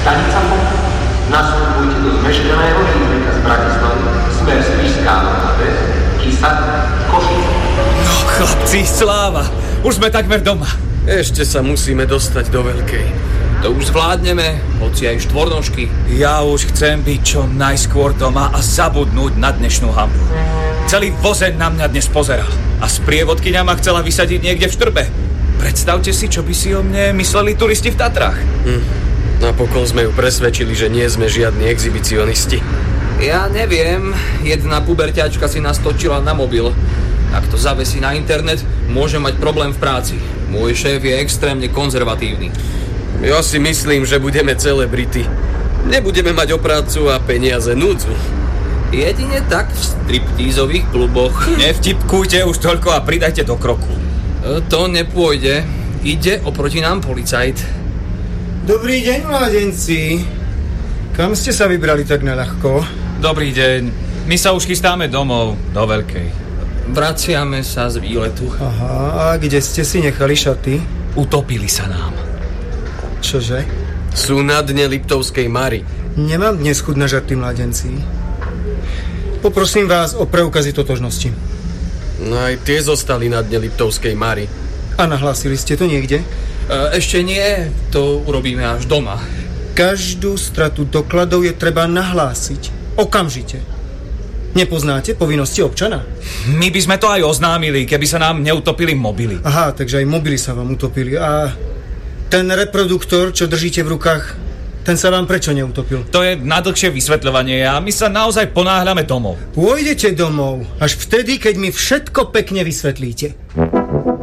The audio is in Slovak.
Stanica Poprad. Nasledujte do zmeškaného živneka z Bratislavy, smer Spišská Nová Ves, Kysa, Košice. No chlapci, sláva! Už sme takmer doma. Ešte sa musíme dostať do Veľkej. To už zvládneme, hoci aj štvornožky. Ja už chcem byť čo najskôr doma a zabudnúť na dnešnú hambu. Celý vozeň na mňa dnes pozeral a sprievodkyňa ma chcela vysadiť niekde v Štrbe. Predstavte si, čo by si o mne mysleli turisti v Tatrách. Napokon sme ju presvedčili, že nie sme žiadni exhibicionisti. Ja neviem, jedna puberťačka si nás točila na mobil. Ak to zavesí na internet, môže mať problém v práci. Môj šéf je extrémne konzervatívny. Ja si myslím, že budeme celebrity. Nebudeme mať o prácu a peniaze núdzu. Jedine tak v striptízových kluboch. Nevtipkujte už toľko a pridajte do kroku. To nepôjde. Ide oproti nám policajt. Dobrý deň, mládenci. Kam ste sa vybrali tak naľahko? Dobrý deň. My sa už chystáme domov, do Veľkej. Vraciame sa z výletu. Aha, a kde ste si nechali šaty? Utopili sa nám. Čože? Sú na dne Liptovskej Mary. Nemám dnes chuť na žarty, mládenci. Poprosím vás o preukazy totožnosti. No aj tie zostali na dne Liptovskej Mary. A nahlásili ste to niekde? Ešte nie, to urobíme až doma. Každú stratu dokladov je treba nahlásiť. Okamžite. Nepoznáte povinnosti občana? My by sme to aj oznámili, keby sa nám neutopili mobily. Aha, takže aj mobily sa vám utopili. A ten reproduktor, čo držíte v rukách, ten sa vám prečo neutopil? To je na dlhšie vysvetľovanie a my sa naozaj ponáhľame domov. Pôjdete domov až vtedy, keď mi všetko pekne vysvetlíte.